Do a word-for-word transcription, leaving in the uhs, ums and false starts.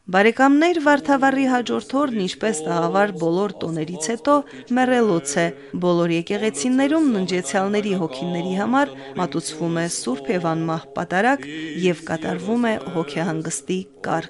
Բարեկամներ, Վարդավառի հաջորդ օրն ինչպես տաղավար բոլոր տոներից հետո մեռելոց է։ Բոլոր եկեղեցիներում ննջեցյալների հոգիների համար մատուցվում է Սուրբ եւ անմահ պատարագ եւ կատարվում է հոգեհանգստի կարգ։